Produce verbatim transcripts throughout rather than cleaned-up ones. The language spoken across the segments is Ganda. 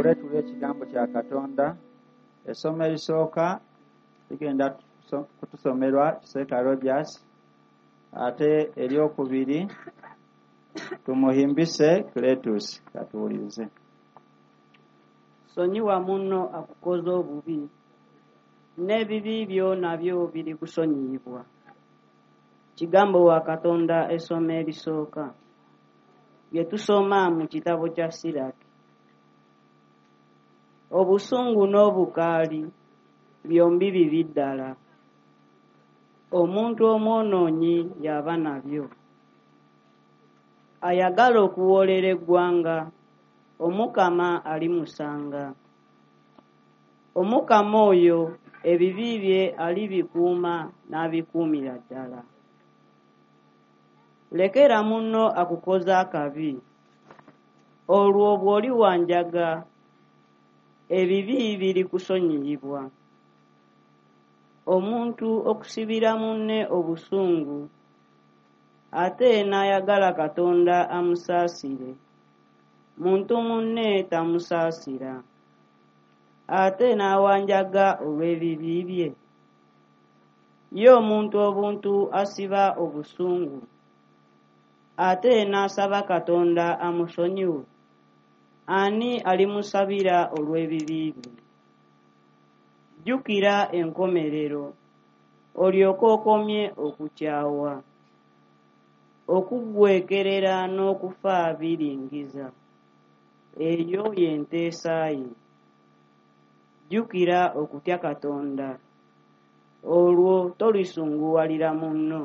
Tuwule tulye ekigambo kya Katonda. Essomo erisooka ligenda kutusomerwa Kiseeka Rogers, ate eryokubiri tumuhimbise Cletus. Katuwulirize. Sonyiwa munno akukoza obubi, n'ebibi byo nabyo biri kusonyiyibwa. Kigambo wa Katonda essomo erisooka bye tusoma mu kitabo kya Siraki. Obusungu n'obukaali byombi bibi ddala. Omuntu omwonoonyi yaba nabyo. Ayagala okuwoolera eggwanga, Omukama alimusanga. Omukama oyo ebibi bye alibikuuma n'abikuumira ddala. Lekera munno akukoza akabi, olwo bw'oli wanjaga ebibi biri kusonyiyibwa. Omuntu okusibira munne obusungu ate n'ayagala Katonda amusaasire, muntu munne tamusaasira, ate n'awanjaga olw'ebibi bye. Ye omuntu obuntu asiba obusungu ate n'asaba Katonda amusonyiwe, ani alimusabira olw'ebibi bye? Jjukira enkomerero, olyoke okomye okukyawa. Okuggwekerera n'okufa biringiza, eyo y'enteesa ye. Jjukira okutya Katonda, olwo tolisunguwalira munno.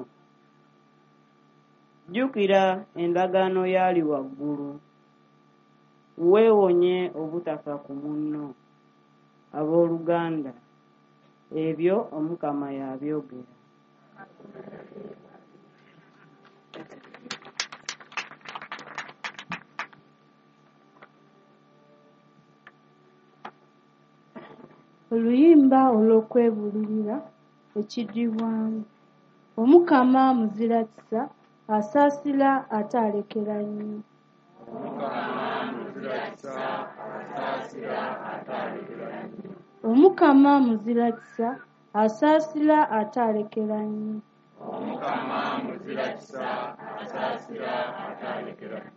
Jjukira endagaano y'ali waggulu, weewonye obutafa ku munno. Abooluganda, ebyo Omukama y'abyogera. Oluyimba olw'okwebulirira ekiddibwamu. Omukama muzira kisa, asaasira ate alekera nnyo. Omukama muzira kisa, asaasira ate alekera nnyo.